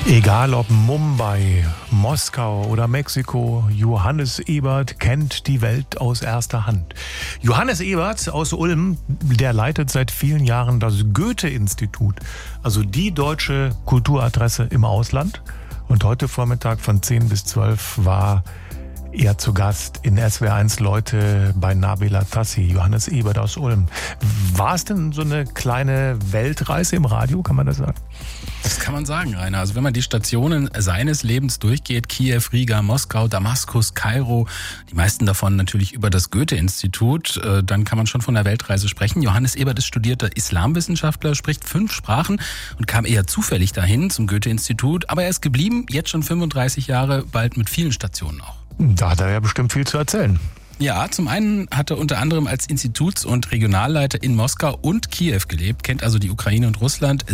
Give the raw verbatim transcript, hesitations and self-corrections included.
Egal ob Mumbai, Moskau oder Mexiko, Johannes Ebert kennt die Welt aus erster Hand. Johannes Ebert aus Ulm, der leitet seit vielen Jahren das Goethe-Institut, also die deutsche Kulturadresse im Ausland. Und heute Vormittag von zehn bis zwölf war er zu Gast in S W R eins Leute bei Nabil Atassi, Johannes Ebert aus Ulm. War es denn so eine kleine Weltreise im Radio, kann man das sagen? Das kann man sagen, Rainer. Also wenn man die Stationen seines Lebens durchgeht, Kiew, Riga, Moskau, Damaskus, Kairo, die meisten davon natürlich über das Goethe-Institut, dann kann man schon von einer Weltreise sprechen. Johannes Ebert ist studierter Islamwissenschaftler, spricht fünf Sprachen und kam eher zufällig dahin zum Goethe-Institut. Aber er ist geblieben, jetzt schon fünfunddreißig Jahre, bald mit vielen Stationen auch. Da hat er ja bestimmt viel zu erzählen. Ja, zum einen hat er unter anderem als Instituts- und Regionalleiter in Moskau und Kiew gelebt, kennt also die Ukraine und Russland